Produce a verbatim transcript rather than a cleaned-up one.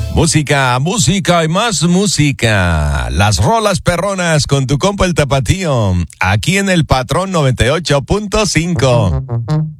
Música, música y más música. Las rolas perronas con tu compa el Tapatío. Aquí en el Patrón noventa y ocho punto cinco.